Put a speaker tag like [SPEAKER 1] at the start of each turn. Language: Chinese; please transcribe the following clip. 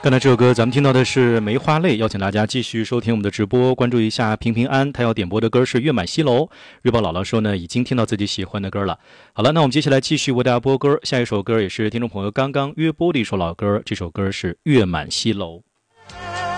[SPEAKER 1] 刚才这首歌咱们听到的是梅花泪，邀请大家继续收听我们的直播，关注一下平平安，他要点播的歌是月满西楼。瑞宝姥姥说呢，已经听到自己喜欢的歌了。好了，那我们接下来继续为大家播歌，下一首歌也是听众朋友刚刚约播的一首老歌，这首歌是月满西楼。